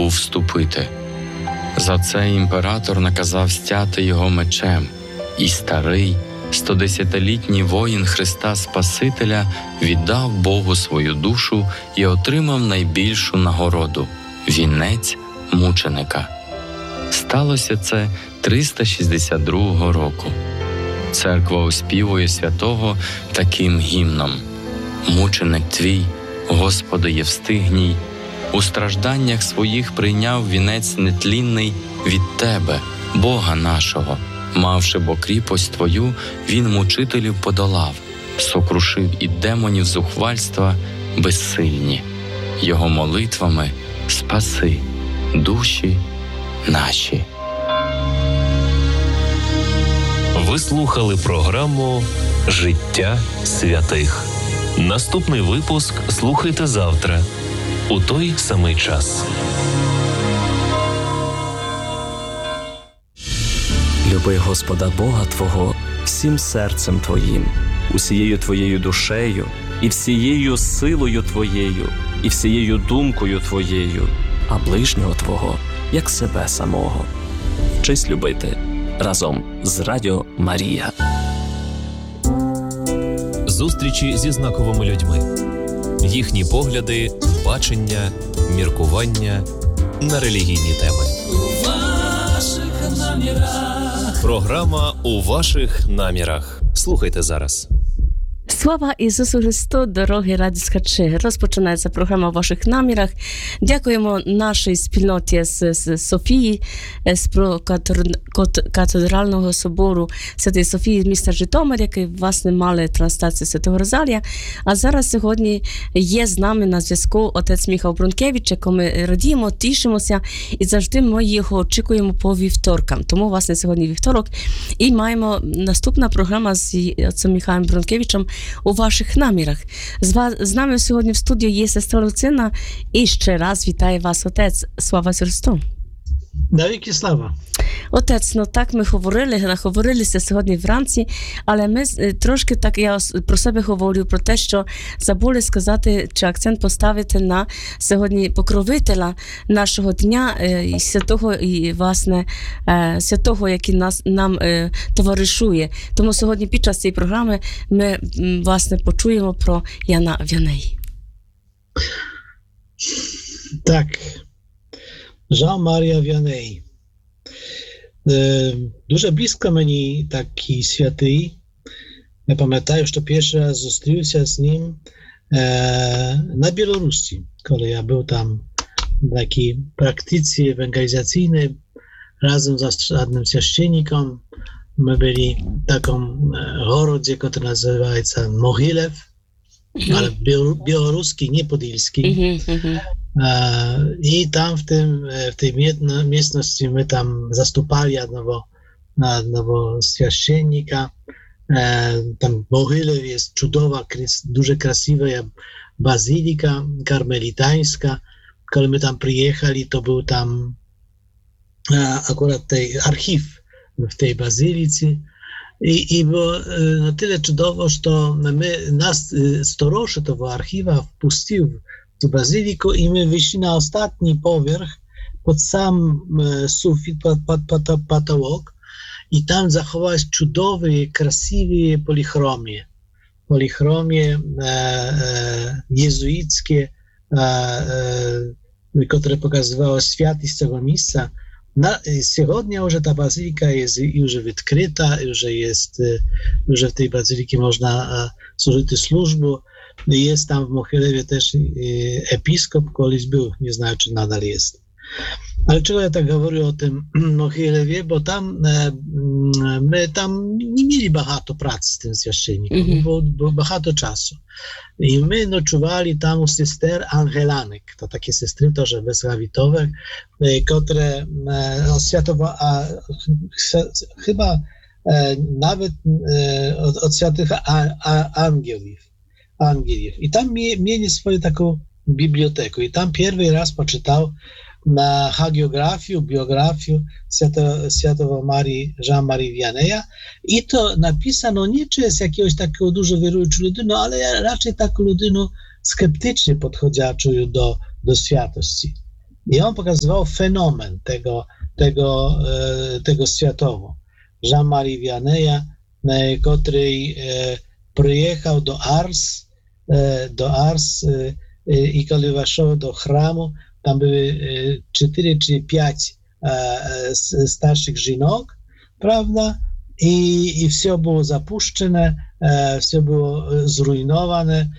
вступити. За це імператор наказав стяти його мечем, і старий, 110-літній воїн Христа Спасителя віддав Богу свою душу і отримав найбільшу нагороду – вінець мученика. Сталося це 362 року. Церква оспівує святого таким гімном: «Мученик твій, Господи Євстигній, у стражданнях своїх прийняв вінець нетлінний від Тебе, Бога нашого. Мавши бо кріпость Твою, Він мучителів подолав, сокрушив і демонів зухвальства безсильні. Його молитвами спаси душі наші». Ви слухали програму «Життя святих». Наступний випуск слухайте завтра, у той самий час. Люби Господа Бога твого всім серцем твоїм, усією твоєю душею, і всією силою твоєю, і всією думкою твоєю, а ближнього твого, як себе самого. Вчись любити разом з Радіо Марія. Зустрічі зі знаковими людьми. Їхні погляди, бачення, міркування на релігійні теми. У ваших намірах. Програма «У ваших намірах». Слухайте зараз. Слава Ісусу Христу, дорогі радіослухачі! Розпочинається програма «У ваших намірах». Дякуємо нашій спільноті з Софії, з катедрального собору Святої Софії міста Житомир, який, власне, мали трансляцію Святого Розалія. А зараз сьогодні є з нами на зв'язку отець Міхал Брункевич, якому ми радіємо, тішимося, і завжди ми його очікуємо по вівторкам. Тому, власне, сьогодні вівторок. І маємо наступна програма з отцем Міхалом Брункевичем «У ваших намірах». З нами сьогодні в студії є сестра Луцина. І ще раз вітає вас, отець. Слава Христу! Навіки слава! Отець, так ми наговорилися сьогодні вранці, але ми трошки так, я про себе говорю, про те, що забули сказати, чи акцент поставити на сьогодні покровителя нашого дня, і святого, і, власне, святого, який нам товаришує. Тому сьогодні під час цієї програми ми, власне, почуємо про Яна Вянеї. Так. Jean-Maria Vianney. Дуже близько мені такий святий. Я пам'ятаю, що перший раз зустрівся з ним на Білорусі, коли я був там в такій практиці евангелізаційній разом з одним священником. Ми були в такому городі, який називається Могилев, ale białoruski, nie podilski. I tam w tej miejscowości my tam zastupali одного священника. Tam w Mohylew jest cudowna, дуже красива базиліка кармелітанська. Коли ми там приїхали, то був там akurat tej архів в tej базиліці. I było na tyle cudowno, że nas sторож tego archiwa wpuścił w bazylikę i my wyszli na ostatni powierzch pod sam sufit, pod потолок i tam zachowały cudowne, krasiwe polichromie jezuickie, które pokazywało światłość tego miejsca. Сьогодні вже та базиліка є вже відкрита, вже в тій базиліці можна служити службу. Є там в Мохилеві теж епіскоп, колись був, не знаю, чи надal jest. Ale czego ja tak говорю o tym Mohilewie, bo tam my tam nie mieli багато pracy z tym święcennikiem, było багато czasu. I my nocowali tam u sester Angelanek, to takie sestry też bezgrawitowe, które chyba nawet od świętych angielów. I tam mieli swoją taką bibliotekę. I tam pierwszy raz poczytał na hagiografię, biografię świętego Jean-Marie Vianneya i to napisano nie przez jakiegoś takiego dużo wierującego ludynu, ale raczej taką ludynu skeptycznie podchodziła do świętości. I on pokazywał fenomen tego światowo. Jean-Marie Vianney, który przyjechał do Ars i kiedy weszł do chramu, tam były 4 czy 5 starszych żonok, prawda? I wszystko było zapuszczone, wszystko było zrujnowane,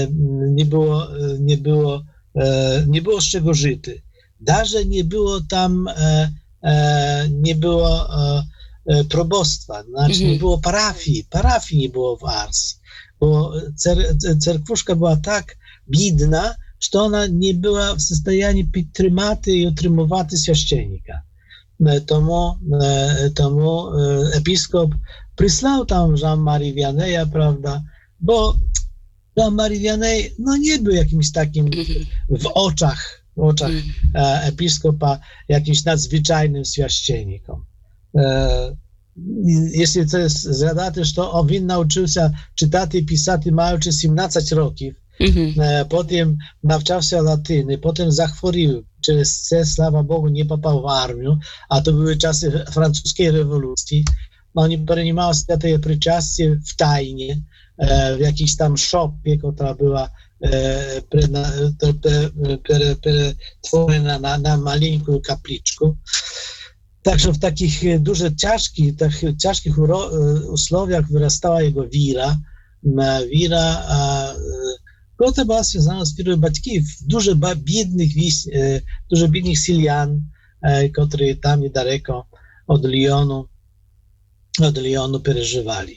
nie było z czego żyć. Даже nie było tam, nie było probostwa, znaczy nie było parafii nie było w Ars, bo cerkwuszka była tak biedna, że ona nie była w stanie підтримати i utrzymywać święcennika. Тому episkop przysłał tam Jean-Marie Vianney, prawda, bo Jean-Marie Vianney nie był jakimś takim w oczach episkopa jakimś nadzwyczajnym święcennikiem. Jeśli to jest zgadać, to on nauczył się czytać i pisać mając 17 roków. Potem nauczał się latyny, potem zachworił przez C, sława Bogu, nie popał w armię, a to były czasy francuskiej rewolucji. Oni przyjmowali święte przyczastie w tajnie, w jakiejś tam szopie, która była pretworzona na maleńką kapliczkę. Także w takich dużo ciężkich usłowiach wyrastała jego wira. Która była związana z wirą батьків, dużo biednych Sylian, którzy tam niedaleko od Lyonu przeżywali.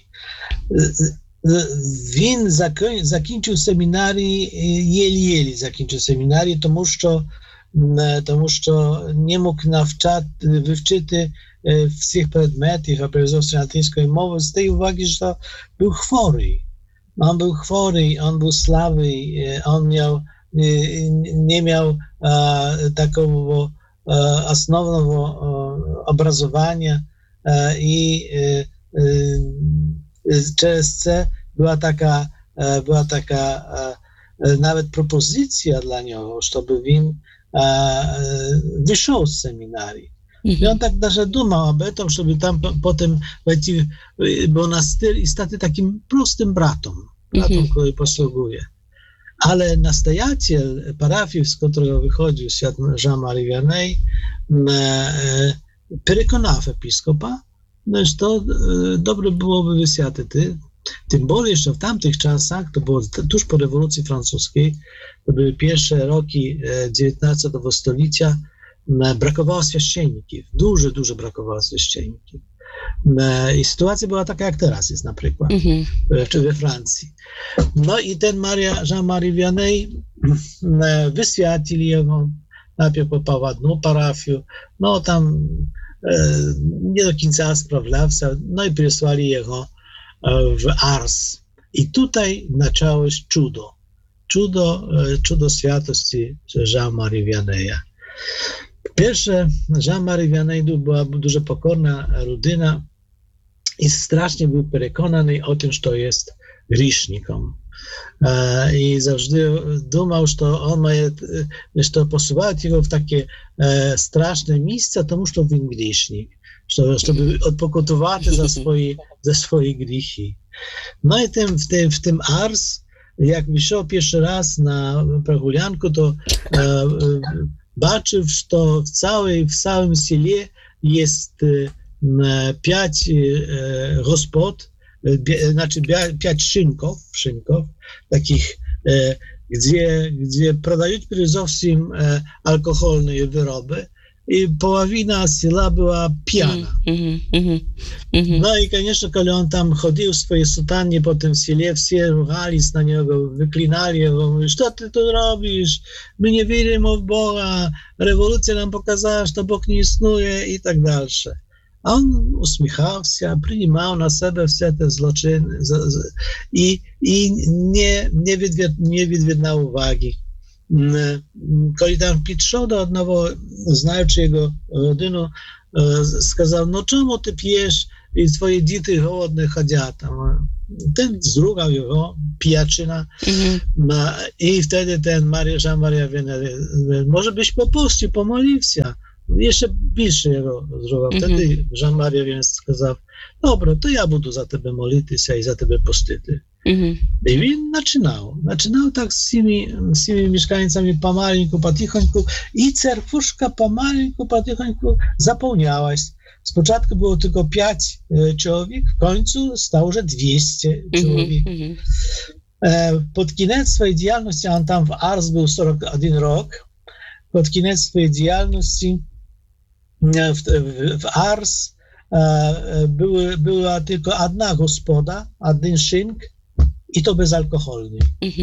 Він закінчив seminarię, єлі закінчив seminarię, тому що не мог вивчити всіх предметів, а перевзовсім латинської мови, з тієї уваги, що був хворий. On był chory, on był słaby, on nie miał takiego osnownego obrazowania i przez co była taka nawet propozycja dla niego, żeby on wyszedł z seminarii. I on tak даже думał об этом, żeby tam potem wejść w monastyr i stać takim prostym bratem, który posługuje. Ale nastojaciel parafii, z którego wychodził świat Jean-Marie Vianney, przekonał episkopa, że to dobre byłoby wyświadczyć. Tym bardziej, że w tamtych czasach, to było tuż po rewolucji francuskiej, to były pierwsze roki XIX stulecia, brakowało święcenników, dużo brakowało święcenników. I sytuacja była taka, jak teraz jest na przykład, czy we Francji. No i ten Jean-Marie Vianney wyświadczyli jego, najpierw popał w jedną parafię, no tam nie do końca sprawdzał się, no i przysłali jego w Ars. I tutaj zaczęło się cudo świętości Jean-Marie Vianneya. Pierwsze, Jean-Marie Vianney była dużo pokorna rodzina i strasznie był przekonany o tym, że to jest grzesznikiem. I zawsze думał, że on ma, że posuwać jego w takie straszne miejsca, тому że on grzesznik, żeby odpokutować za swoje grzechy. No i w tym Ars, jak wyszedł pierwszy raz na прогулянку, to baczył, że w całym siele jest 5 gospod, znaczy 5 szynków, takich, gdzie prodają przede wszystkim alkoholne wyroby i połowina sela była pijana. No i, конечно, kiedy on tam chodził w swojej sutannie po tym siele, wszyscy rugali na niego, wyklinali go, mówili, co ty tu robisz, my nie wierzymy w Boga, rewolucja nam pokazała, że Bóg nie istnieje i tak dalsze. A on uśmiechał się, przyjmował na siebie wszystkie te zloczyny i nie wydwiernał uwagi. Kiedy tam підшов do одного, знаючи jego rodzinę, сказав, no czemu ty pijesz i twoje dzieci głodne chodzą tam? ten zrugał jego, pijaczyna, i wtedy ten Jean-Marie Vianney, może byś popościł, pomolił się. Jeszcze bільше jego zrugał. Wtedy Jean-Marie Vianney сказав, добре, то я буду за тебе молитися і за тебе постити. I він починав так з цими mieszkańcami pomalinku, потихоньку, i cerkwuszka pomalinku, потихоньку zapełniałaś. Z początku było tylko 5 człowiek, w końcu stało, że 200 człowiek. Pod koniec swojej działalności, on tam w Ars był 41 rok, pod koniec swojej działalności w Ars była tylko jedna gospoda, jeden szynk, i to bezalkoholny.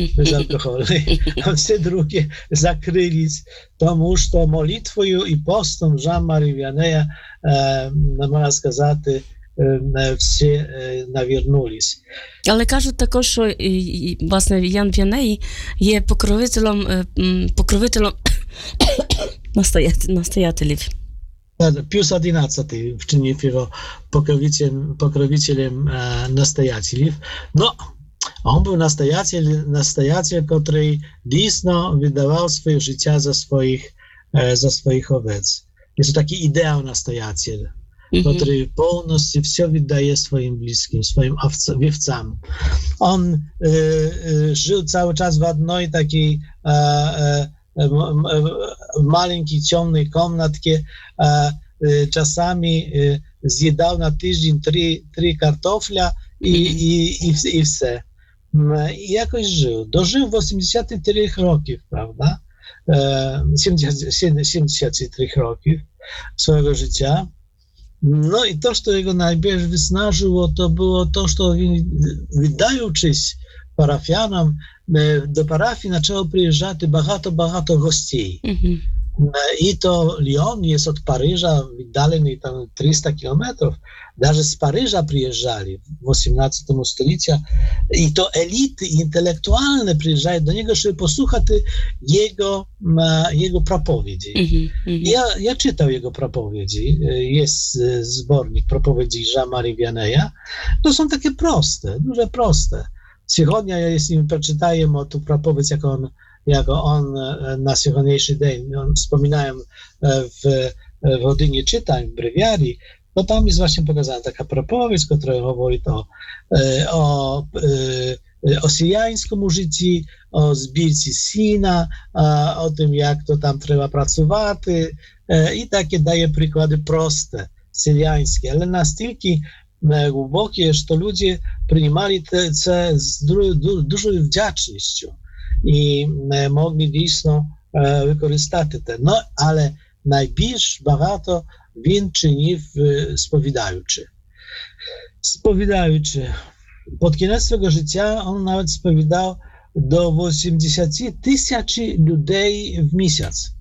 A все drugie zakryliś, тому що молитвою і постом Jean-Marie Vianney, можна сказати, всі навернулись. Але кажуть також, що власне Ян Віаней є покровителем настоятелів. Pius XI wczynił jego pokroviteľem nastojateľov. No, on był nastojateľ, który dійсно wydawał swoje życie za swoich owiec. Jest to taki ideał nastojateľ, który pełności все wydaje swoim bliskim, swoim owcom. On żył cały czas w jednej takiej маленькій ciemnej komnatce, czasami zjadał na tydzień 3 kartofla i все. I jakoś żył. Dożył 83 roków, prawda? 73 roków swojego życia. No i to, co jego najbardziej wysnażyło, to było to, że wydając parafianom, do parafii zaczęło przyjeżdżać bardzo gości. I to Lyon jest od Paryża wydalony tam 300 kilometrów. Даже z Paryża przyjeżdżali w XVIII stuleciu. I to elity intelektualne przyjeżdżają do niego, żeby posłuchać jego propowiedzi. Ja czytał jego propowiedzi. Jest zbornik propowiedzi Jean-Marie Vianneya. To są takie proste, duże proste. Сегодня, jeśli przeczytaję o tu propowiedź, jako on na dzisiejszy dzień, wspominałem w godzinie czytań, w brewiarii, to tam jest właśnie pokazana taka propowiedź, która mówi o syriańskim życiu, o zbirce syna, o tym, jak to tam trzeba pracować, i takie daje przykłady proste, syriańskie, ale na stylki głębokie, że to ludzie przyjmowali to z dużą wdzięcznością i mogli dійсно wykorzystać to. No, ale najbardziej bardzo він czynił spowiadaючи. Pod koniec swojego życia on nawet spowiadał do 80 000 ludzi w miesiąc.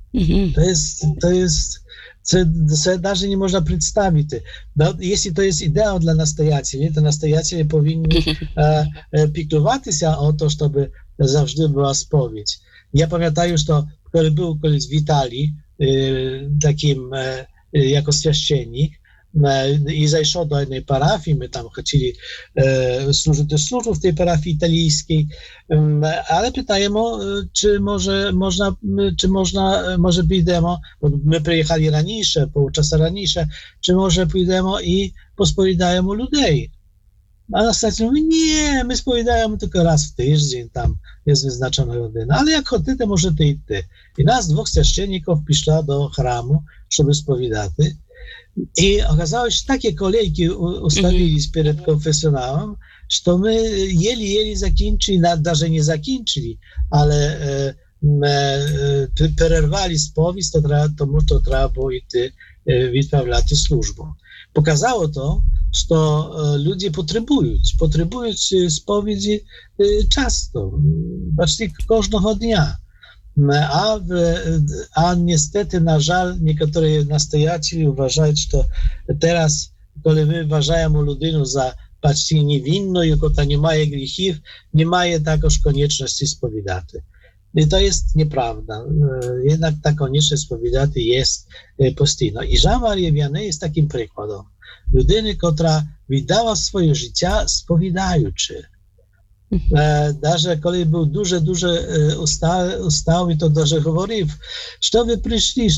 To nawet nie można przedstawić. No, jeśli to jest ideał dla nastojacieli, to nastojaciele powinni piklować się o to, żeby zawsze była spowiedź. Ja pamiętam, że kiedy był kiedyś w Italii, takim jako święcennik, i zajszło do jednej parafii, my tam chcieli służyć w tej parafii italijskiej, ale pytajemy, czy może pójdziemy, bo my przyjechali raniejsze, pół czasu raniejsze, czy może pójdziemy i pospowiadajemy ludzi. A następnie mówi, nie, my spowiadajemy tylko raz w tydzień, tam jest wyznaczona godzina, ale jak chcecie, możecie i ty. I nas 2 święcenników przyszła do chramu, żeby spowiadać. I okazało się, że takie kolejki ustawili przed konfesjonałem, że my jeli zakończyli, nawet nie zakończyli, ale przerwali spowiedź, to trzeba było iść wyprawiać służbę. Pokazało to, że ludzie potrzebują spowiedzi często, właściwie każdego dnia. A niestety, na żal, niektórzy nastojaciele uważają, że teraz, kiedy my uważamy ludzinę za почти niewinną, jako ta nie ma grzechów, nie ma takoż konieczności spowiadać. I to jest nieprawda. Jednak ta konieczność spowiadać jest postійna. I Jean-Marie Vianney jest takim przykładem. Людини, котра віддала своє життя, сповідаючи. Навіть коли був дуже устав, і то навіть говорив, що ви прийшли,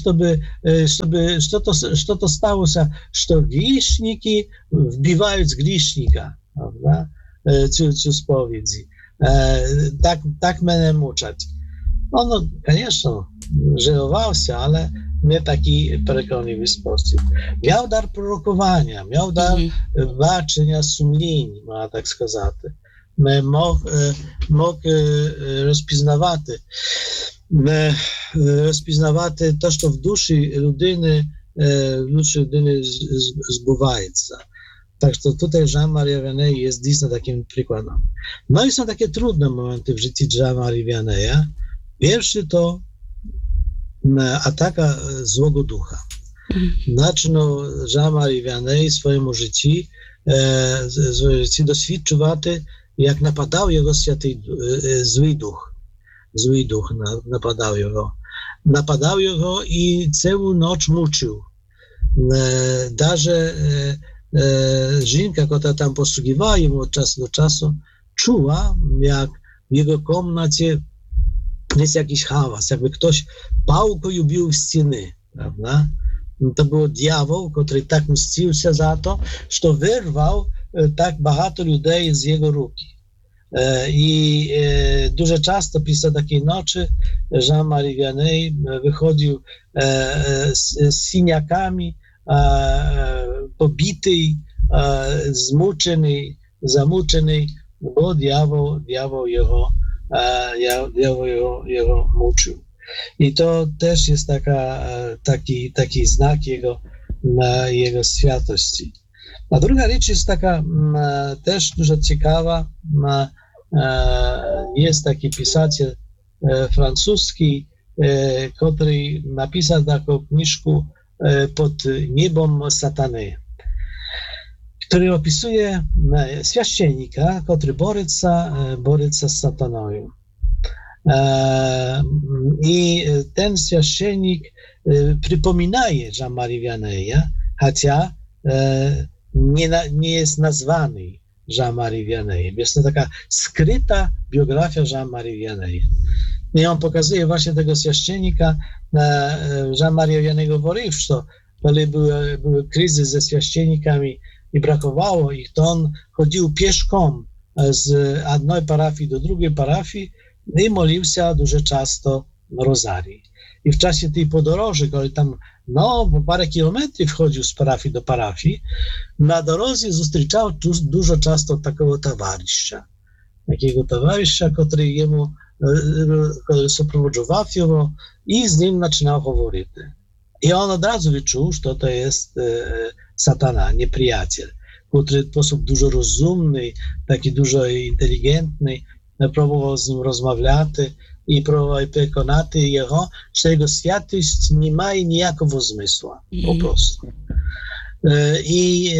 що то сталося, що грішники вбивають з грішника. Цю сповідь. Так мене мучать. On, звісно, żałowался, ale nie taki przekonliwy sposób. Miał dar prorokowania, miał dar baczenia sumień, można tak сказати. Mógł rozpoznawać to, co w duszy ludiny zbywaється. Tak, to tutaj Jean-Marie Vianney jest dійсно takim przykładem. No i są takie trudne momenty w życiu Jean-Marie Vianneya. Pierwszy to ataka złego ducha. Zaczynał Jean-Marie Vianney w swoim życiu doświadczywać, jak napadał jego zły duch. Zły duch napadał jego. Napadał jego i całą noc muczył. Даже жінка, яка там posługiwała йому od czasu do czasu, czuła, jak w jego komnacie jest jakiś hałas, jakby ktoś pałką bił w ściany, prawda? To był diabeł, który tak mścił się za to, że wyrwał tak багато людей z jego ruki. I дуже часто після takiej nocy Jean-Marie Vianney wychodził z siniakami, pobity, zmuczony, zamuczony, bo diabeł jego muczył. I to też jest taki znak jego świętości. A druga rzecz jest taka też dużo ciekawa. Jest taki pisarz francuski, który napisał taką książkę pod niebem satany, który opisuje święcennika, który boryca z sataną. I ten święcennik przypomina Jean-Marie Vianneya, chociaż nie jest nazwany Jean-Marie Vianney. Jest to taka skryta biografia Jean-Marie Vianney. I on pokazuje właśnie tego święcennika. Jean-Marie Vianney mówił, że kiedy były kryzysy ze święcennikami i brakowało ich, to on chodził pieszką z jednej parafii do drugiej parafii i modlił się dużo często rozarii. I w czasie tej podróży, kiedy tam po parę kilometrów chodził z parafii do parafii, na drodze zустрічał dużo często takiego towarzysza, który jemu sopроводжував його і з ним починав говорити. І он одразу відчув, що to jest сатана, неприятель, який в спосіб дуже розумний, такий дуже інтелігентний, пробував з ним розмовляти і пробував переконати його, що його святість не має ніякого змислу, просто. I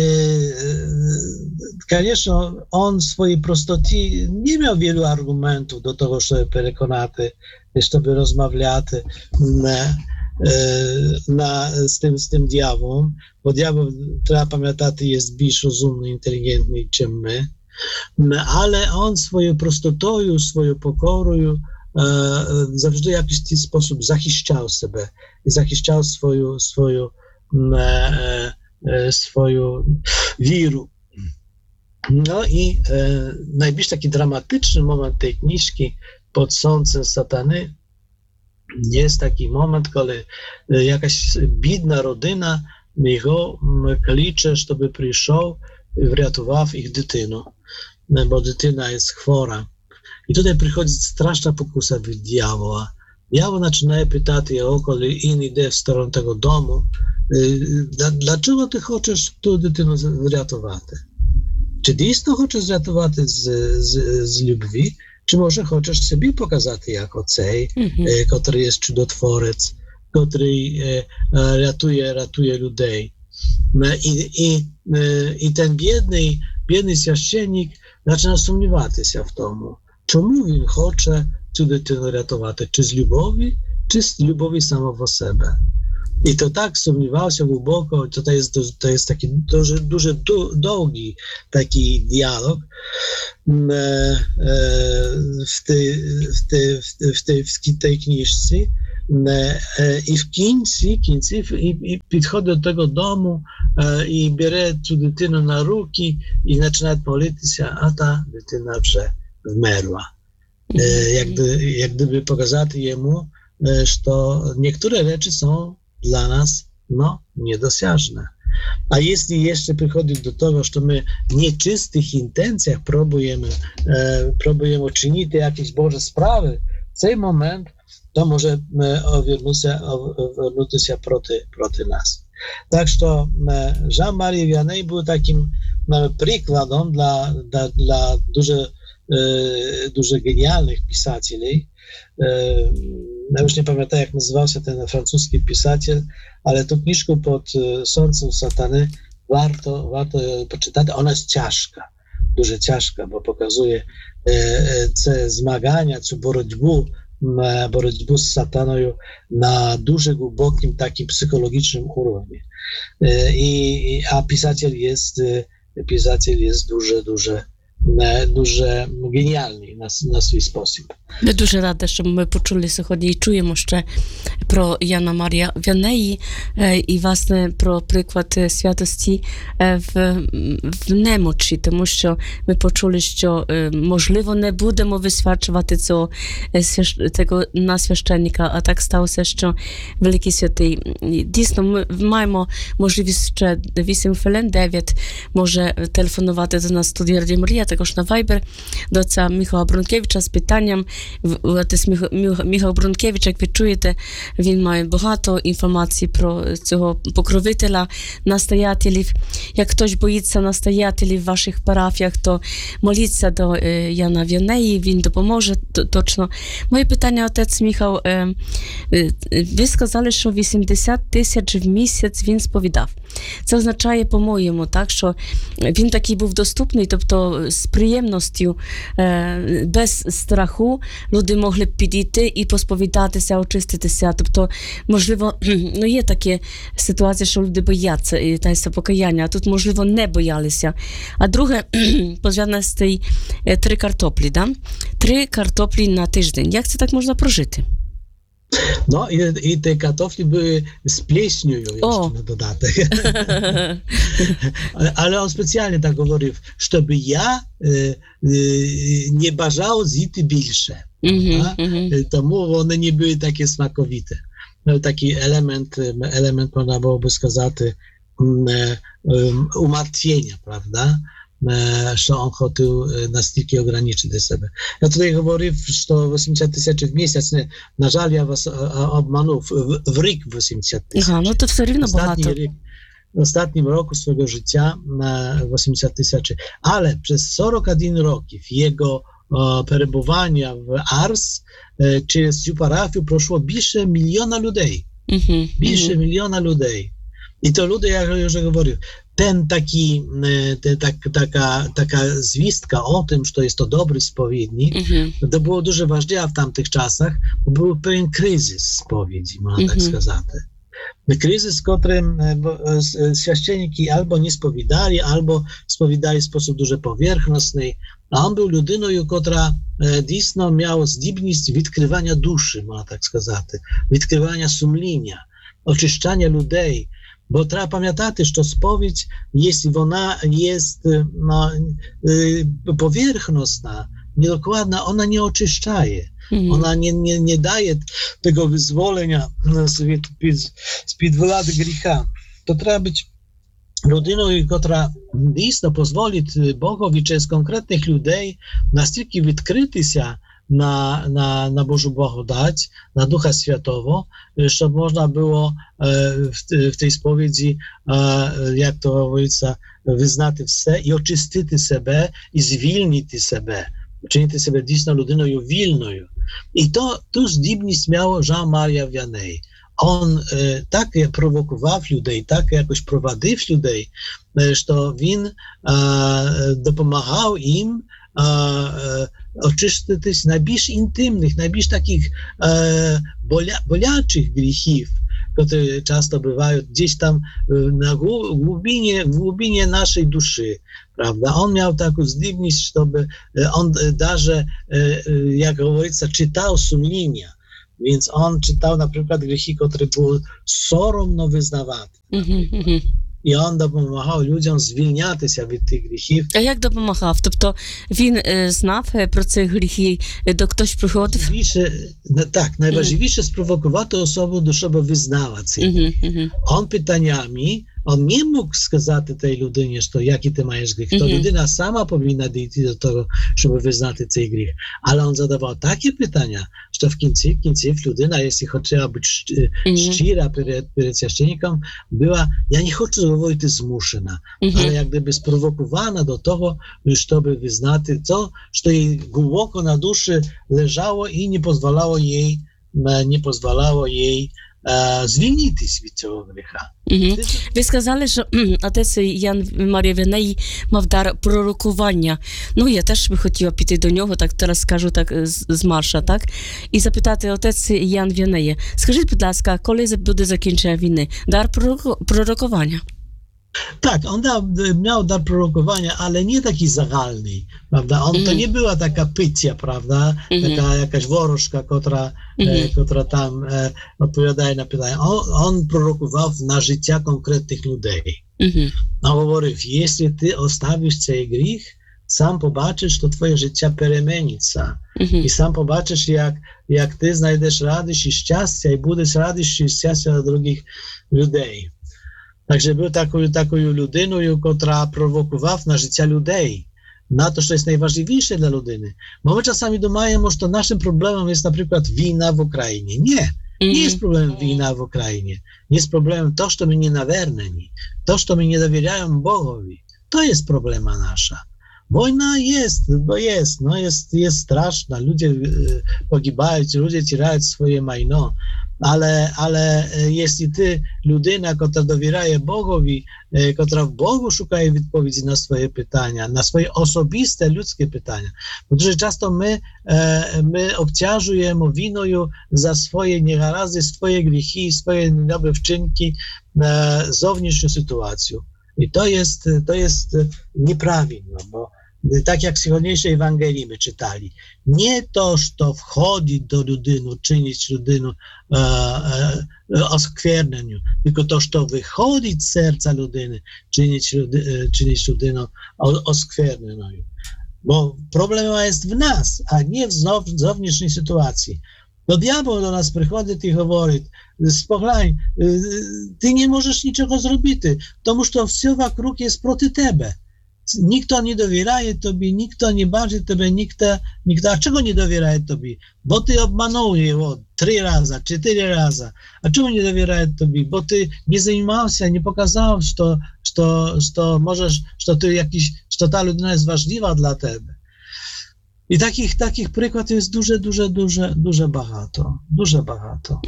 конечно, on w swojej prostocie nie miał wielu argumentów do tego, żeby przekonać, żeby rozmawiać z tym diabłem, bo diabeł, trzeba pamiętać, jest bardziej rozumny, inteligentny niż my, ale on swoją prostotą, swoją pokorą zawsze w jakiś sposób zachiszczał siebie i zachiszczał swoją wiru. No i najbliższy taki dramatyczny moment tej książki pod słońcem satany jest taki moment, kiedy jakaś biedna rodzina jego klicze, żeby przyszedł i wratował ich dziecynę, bo dziecina jest chora. I tutaj przychodzi straszna pokusa od diabła. Diabeł zaczyna pytać jego, kiedy on idzie w stronę tego domu, dlaczego ty chcesz tę dziewczynę wratować? Czy dійсно chcesz wratować z любви, czy może chcesz sobie pokazać jako цей, który jest cudotwórec, który ratuje ludzi. I ten biedny święcennik zaczyna sumniewać się w tym, czemu on chce tę dziewczynę ratować, czy z lubowi samego siebie. I to tak sumniewался głęboko, to jest taki duży długi taki dialog w tej książce. I w końcu підходить do tego domu i bierze цю дитину на руки i zaczyna modlić się, a ta dytyna już wmerła. Jak gdyby pokazać jemu, że niektóre rzeczy są dla nas niedosiężne. A jeśli jeszcze przychodzi do tego, że my w nieczystych intencjach próbujemy czynić jakieś Boże sprawy, w ten moment to może odwrócić się proti nas. Tak, że Jean-Marie Vianney był takim przykładem dla dużo genialnych pisacieli. Ja już nie pamiętam, jak nazywał się ten francuski pisатель, ale tą książkę pod słońcem satany warto poczytać. Ona jest ciężka, дуже ciężka, bo pokazuje te zmagania, czy боротьбу z satanою na дуже głębokim, takim psychologicznym poziomie. A pisатель jest дуже геніальний на свій спосіб. Ми дуже раді, що ми почули сьогодні і чуємо ще про Яна Марія Віанеї і, власне, про приклад святості в немочі, тому що ми почули, що, можливо, не будемо висвячувати цього на священника, а так сталося, що Великий Святий. Дійсно, ми маємо можливість ще 8 хвилин, 9 може телефонувати до нас в студії Радіо Марія, також на Viber до отця Міхала Брункевича з питанням. Отець Міхал Брункевич, як ви чуєте, він має багато інформації про цього покровителя, настоятелів. Як хтось боїться настоятелів в ваших парафіях, то моліться до Яна Віанеї, він допоможе точно. Моє питання, отець Міхал, ви сказали, що 80 тисяч в місяць він сповідав. Це означає, по-моєму, так, що він такий був доступний, тобто з приємністю, без страху люди могли б підійти і посповідатися, очиститися. Тобто, можливо, є такі ситуації, що люди бояться і таємства покаяння, а тут, можливо, не боялися. А друге, пов'язане з тієї 3 картоплі, да? 3 картоплі на тиждень. Як це так можна прожити? No i te kartofle były z pleśnią jeszcze na dodatek. Ale on specjalnie tak mówił, żeby ja nie bażał zjść większe. Тому one nie były takie smakowite. Taki element, można byłoby сказать, umartwienia, prawda? Że on chciał настільки ograniczyć siebie. Ja tutaj mówię, że 80 tysięcy w miesiąc, na żal ja was obmanął, w rok 80 tysięcy. No to все рівно багато. W ostatnim roku swojego życia 80 tysięcy, ale przez 41 roków jego przebywania w Ars przez tę parafię proszło bliższe 1 miliona ludzi. Bliższe 1 miliona ludzi. I to ludzie, jak już mówię, taka zwistka o tym, że to jest to dobry spowiednik, to było dużo ważniejsze w tamtych czasach, bo był pewien kryzys spowiedzi, można tak сказать. Kryzys, w którym święcieniki albo nie spowiadali, albo spowiadali w sposób dużo powierzchowny, a on był ludyną, która dійсно miała zdібність відкривання duszy, można tak сказать, відкривання sumienia, oczyszczania ludzi. Bo trzeba pamiętać, że spowiedź, jeśli ona jest powierzchowna, niedokładna, ona nie oczyszczaje. Ona nie daje tego wyzwolenia spod władzy grzechu. To trzeba być ludyną, która dійсно pozwoli Bogowi przez konkretnych ludzi настільки відкрити się na Bożą Błagodać, na Ducha Świętego, żeby można było w tej spowiedzi, jak to mówiится, wyznać все i oczyścić siebie i zwilnić siebie, uczynić siebie dійсно людиною вільною. I tu zdібність miał Jean-Marie Vianney. On tak prowokował ludzi, tak jakoś prowadził ludzi, że on dopomagał im oczyścić najbliż intymnych, najbliż takich boliaczych grzechów, które często bywają gdzieś tam na głębinie naszej duszy, prawda? On miał taką zdolność, żeby on даже, jak говорится, czytał sumienia. Więc on czytał na przykład grzechy, które było соромно визнавати. І он допомагав людям звільнятися від тих гріхів. А як допомагав? Тобто він знав про ці гріхи, до хтось приходив? Так, найважливіше спровокувати особу, щоб визнала ці гріхи. Он питаннями, он не мог сказати тій людині, що який ти маєш гріх. То людина сама повинна дійти до того, щоб визнати цей гріх. Але он задавав такі питання, що в кінці людина, якщо хотіла бути щира перед священником, була, я не хочу говорити змушена, але як би спровокована до того, щоб визнати то, що їй глибоко на душі лежало і не дозволяло їй звільнитись від цього гріха. Ви сказали, що отець Ян Марія Віанеї мав дар пророкування. Ну, я теж би хотіла піти до нього, так зараз скажу так з марша, так? І запитати отець Ян Віанея, скажіть, будь ласка, коли буде закінчення війни? Дар пророкування? Tak, on miał dar prorokowania, ale nie taki zagalny, prawda? To nie była taka pycia, prawda? Taka jakaś worożka, która tam odpowiadaje na pytania. On prorokował na życia konkretnych ludzi. On mówił, jeśli ty ostawisz ten grzech, sam zobaczysz, to twoje życie przemieni się. I sam zobaczysz, jak ty znajdziesz radość i szczęście i będziesz radość i szczęście dla drugich ludzi. Także był taką ludyną, która prowokowała na życie ludzi, na to, co jest najważniejsze dla ludyny. Bo my czasami думаємо, że naszym problemem jest na przykład wojna w Ukrainie. Nie jest problemem wojna w Ukrainie. Jest problemem to, że my nienaвернені, to, że my nie dowierzają Bogowi. To jest problema nasza. Wojna jest straszna, ludzie pogibają, ludzie tirają swoje majno, ale jeśli ty, ludyna, która dowieraje Bogowi, która w Bogu szuka odpowiedzi na swoje pytania, na swoje osobiste, ludzkie pytania, bo дуже często my obciążujemy winą za swoje niegarazdy, swoje grzechy, swoje niedobre wczynki zewnętrzną sytuację. I to jest nieprawidłowo, bo tak jak w dzisiejszej Ewangelii my czytali, nie to, co wchodzi do ludynu, czynić ludynu oskверненню, tylko to, co wychodzi z serca ludyny, czynić ludynu oskверненою. Bo problem jest w nas, a nie w zewnętrznej sytuacji. To diabeł do nas przychodzi i mówi, spoglądaj, ty nie możesz niczego zrobić, тому що все вокруг jest проти тебе. Nikt nie dowieraje tobie, nikt nie baczy tobie, nikt, a czego nie dowieraje tobie? Bo ty obmanąłeś jego 3 razy, 4 razy. A czemu nie dowieraje tobie? Bo ty nie zajmowałeś się, nie pokazałeś, że możesz, że ta ludyna jest ważliwa dla ciebie. I takich przykładów jest дуже багато. Дуже багато.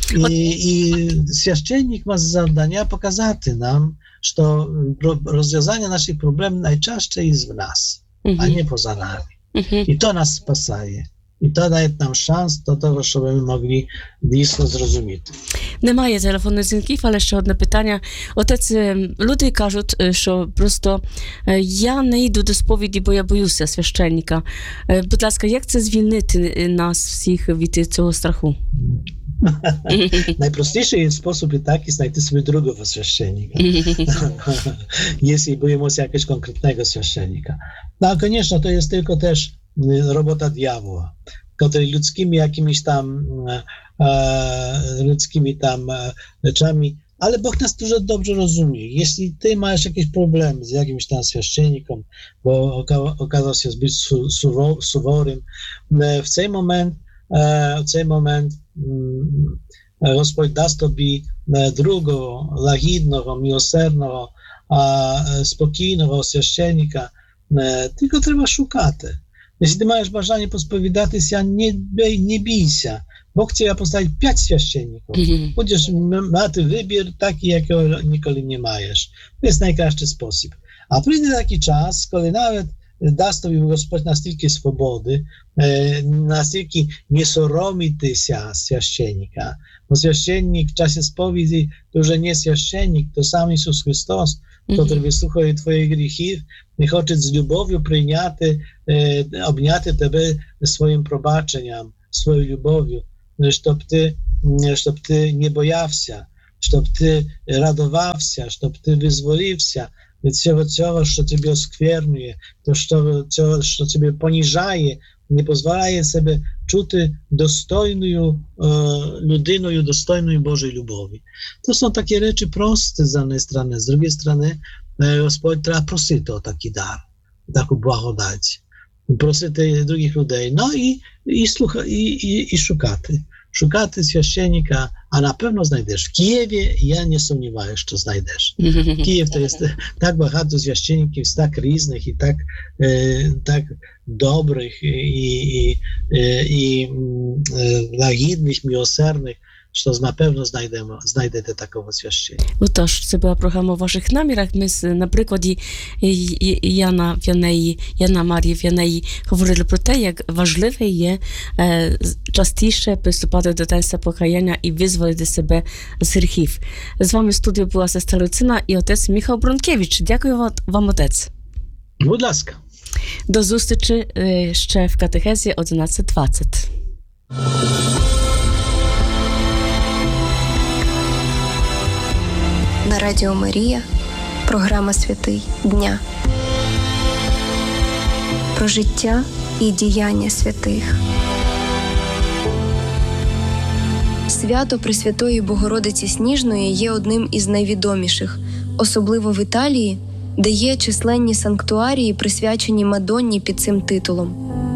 I święcennik ma zadanie pokazać nam, że rozwiązanie naszych problemów najczęściej jest w nas, a nie poza nami. I to nas spasaje. І то дає нам шанс до того, щоб ми могли дійсно зрозуміти. Немає телефонних дзвінків, але ще одне питання. Отець, люди кажуть, що просто я не йду до сповіді, бо я боюся священника. Будь ласка, як це звільнити нас всіх від цього страху? Najprostszy sposób jest taki, znajdę sobie drugiego święcennika. Jeśli boimy się jakiegoś konkretnego święcennika. No a koniecznie to jest tylko też robota diabła, który ludzkimi jakimiś tam rzeczami, ale Bóg nas dużo dobrze rozumie. Jeśli ty masz jakieś problemy z jakimś tam święcennikiem, bo okazał się zbyt suworym, w ten moment Господь дасть тобі другого, лагідного, милосердного, спокійного священника. Tylko trzeba szukати. Jeśli ty masz bажання pospowiadатися, nie bij się. Bóg cię postawić 5 święcenników. Będziesz mieć wybór taki, jakiego nigdy nie majesz. To jest najkrótszy sposób. A przyjdzie taki czas, kiedy nawet дасть тобі Господь настільки свободи, настільки не соромитися священника. Бо священник в часі сповіді то вже не священник, то сам Ісус Христос, який вислухає твої гріхи і хоче з любов'ю прийняти, обняти тебе своїм пробаченням, своєю любов'ю, щоб ти не боявся, щоб ти радувався, щоб ти визволився від всього цього, що тебе осквернює, того, що тебе поніжає, не дозволяє себе чути достойною людиною, достойною Божої любові. To są takie rzeczy proste z jednej strony, z drugiej strony Господь треба просити отакий дар, таку благодать, просити других людей, no i szukати священника, a na pewno znajdziesz. W Kijewie ja nie sumnіваюся, що знайдеш. Київ to jest tak багато священників, так різних і так добрих і лагідних, милосердних, що напевно знайдете такого священника. Отож, це була програма у ваших намірах. Ми на прикладі Яна Марії В'янеї говорили про те, як важливе є частіше приступати до таїнства покаяння і визволити себе з гріхів. З вами в студії була сестра Люцина і отець Міхал Брункевич. Дякую вам, отець. Будь ласка. До зустрічі ще в катехезі 11:20. На Радіо Марія програма «Святий дня» про життя і діяння святих. Свято Пресвятої Богородиці Сніжної є одним із найвідоміших, особливо в Італії, де є численні санктуарії, присвячені Мадонні під цим титулом.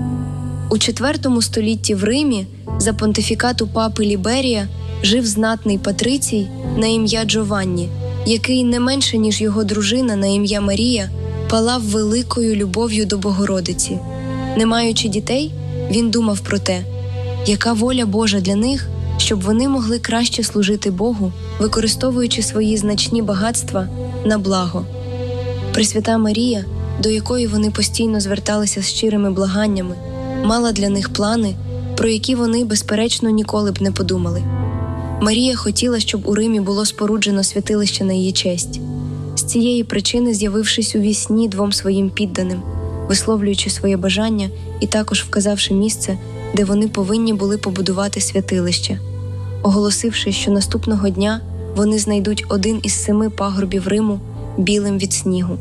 У IV столітті в Римі за понтифікату папи Ліберія жив знатний патрицій на ім'я Джованні, який не менше, ніж його дружина на ім'я Марія, палав великою любов'ю до Богородиці. Не маючи дітей, він думав про те, яка воля Божа для них, щоб вони могли краще служити Богу, використовуючи свої значні багатства на благо. Пресвята Марія, до якої вони постійно зверталися з щирими благаннями, мала для них плани, про які вони, безперечно, ніколи б не подумали. Марія хотіла, щоб у Римі було споруджено святилище на її честь. З цієї причини, з'явившись у вісні двом своїм підданим, висловлюючи своє бажання і також вказавши місце, де вони повинні були побудувати святилище, оголосивши, що наступного дня вони знайдуть один із 7 пагорбів Риму білим від снігу.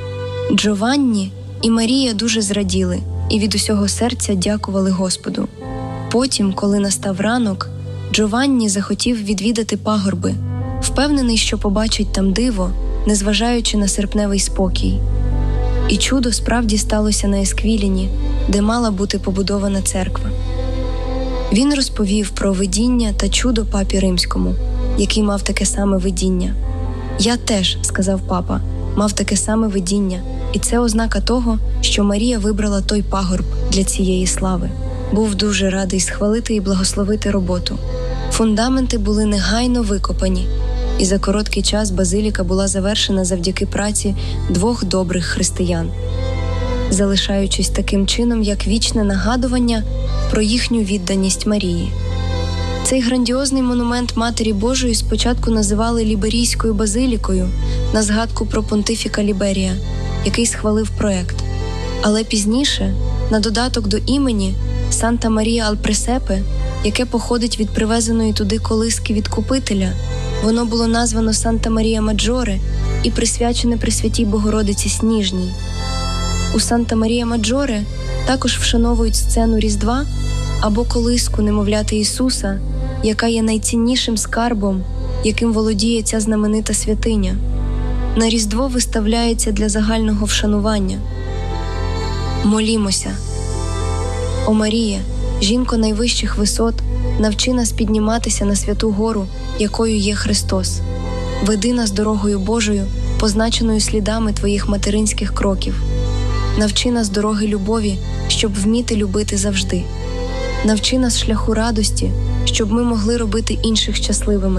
Джованні і Марія дуже зраділи і від усього серця дякували Господу. Потім, коли настав ранок, Джованні захотів відвідати пагорби, впевнений, що побачить там диво, незважаючи на серпневий спокій. І чудо справді сталося на Есквіліні, де мала бути побудована церква. Він розповів про видіння та чудо папі Римському, який мав таке саме видіння. «Я теж», – сказав папа, – «мав таке саме видіння, і це ознака того, що Марія вибрала той пагорб для цієї слави». Був дуже радий схвалити і благословити роботу. Фундаменти були негайно викопані, і за короткий час базиліка була завершена завдяки праці 2 добрих християн, залишаючись таким чином, як вічне нагадування про їхню відданість Марії. Цей грандіозний монумент Матері Божої спочатку називали Ліберійською базилікою на згадку про понтифіка Ліберія, який схвалив проект. Але пізніше, на додаток до імені Санта Марія аль Пресепе, яке походить від привезеної туди колиски від Купителя, воно було названо Санта Марія Маджоре і присвячене Пресвятій Богородиці Сніжній. У Санта Марія Маджоре також вшановують сцену Різдва або колиску немовляти Ісуса, яка є найціннішим скарбом, яким володіє ця знаменита святиня. На Різдво виставляється для загального вшанування. Молімося. О Марія, жінко найвищих висот, навчи нас підніматися на святу гору, якою є Христос. Веди нас дорогою Божою, позначеною слідами Твоїх материнських кроків. Навчи нас дороги любові, щоб вміти любити завжди. Навчи нас шляху радості, щоб ми могли робити інших щасливими.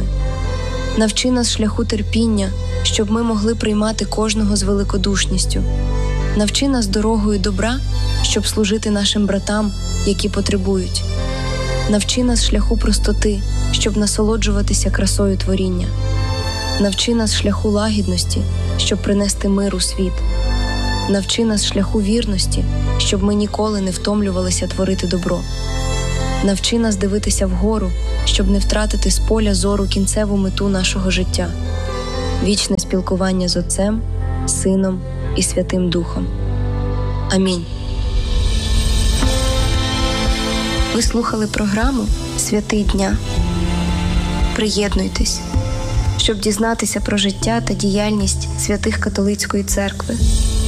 Навчи нас шляху терпіння, щоб ми могли приймати кожного з великодушністю. Навчи нас дорогою добра, щоб служити нашим братам, які потребують. Навчи нас шляху простоти, щоб насолоджуватися красою творіння. Навчи нас шляху лагідності, щоб принести мир у світ. Навчи нас шляху вірності, щоб ми ніколи не втомлювалися творити добро. Навчи нас дивитися вгору, щоб не втратити з поля зору кінцеву мету нашого життя – вічне спілкування з Отцем, Сином і Святим Духом. Амінь. Ви слухали програму «Святий дня». Приєднуйтесь, щоб дізнатися про життя та діяльність святих католицької церкви.